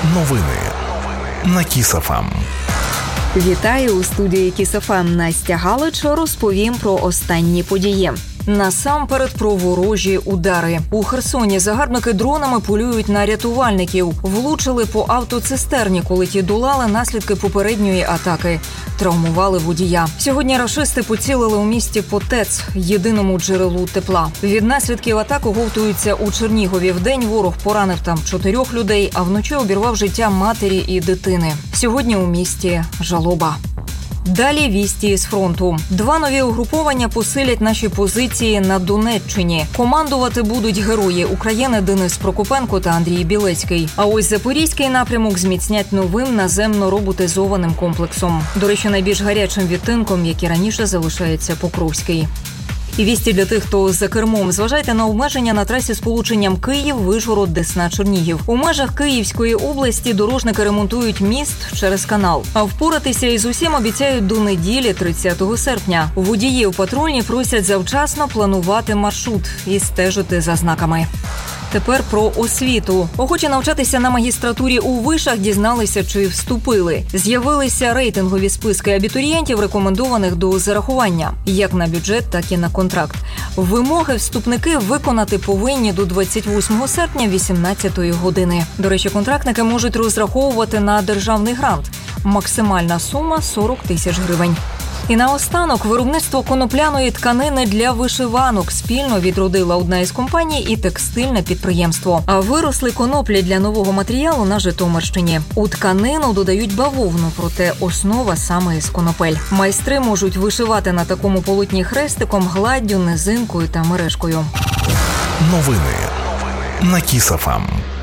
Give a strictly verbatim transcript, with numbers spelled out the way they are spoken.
Новини на Кіс-еф ем. Вітаю у студії Кіс-еф ем. Настя Галич. Розповім про останні події. Насамперед про ворожі удари. У Херсоні загарбники дронами полюють на рятувальників. Влучили по автоцистерні, коли ті долали наслідки попередньої атаки. Травмували водія. Сьогодні рашисти поцілили у місті по ТЕЦ, єдиному джерелу тепла. Від наслідків атак оговтуються у Чернігові. Вдень ворог поранив там чотирьох людей, а вночі обірвав життя матері і дитини. Сьогодні у місті жалоба. Далі вісті з фронту. Два нові угруповання посилять наші позиції на Донеччині. Командувати будуть герої України Денис Прокопенко та Андрій Білецький. А ось Запорізький напрямок зміцнять новим наземно-роботизованим комплексом. До речі, найбільш гарячим відтинком, як і раніше, залишається Покровський. І вісті для тих, хто за кермом. Зважайте на обмеження на трасі сполученням Київ, Вишгород, Десна, Чернігів. У межах Київської області дорожники ремонтують міст через канал. А впоратися із усім обіцяють до неділі, тридцятого серпня. Водіїв патрульні просять завчасно планувати маршрут і стежити за знаками. Тепер про освіту. Охочі навчатися на магістратурі у вишах дізналися, чи вступили. З'явилися рейтингові списки абітурієнтів, рекомендованих до зарахування. Як на бюджет, так і на контракт. Вимоги вступники виконати повинні до двадцять восьмого серпня вісімнадцятої години. До речі, контрактники можуть розраховувати на державний грант. Максимальна сума – сорок тисяч гривень. І наостанок, виробництво конопляної тканини для вишиванок спільно відродила одна із компаній і текстильне підприємство. А виросли коноплі для нового матеріалу на Житомирщині. У тканину додають бавовну, проте основа саме із конопель. Майстри можуть вишивати на такому полотні хрестиком, гладдю, низинкою та мережкою. Новини на Кіс-еф ем.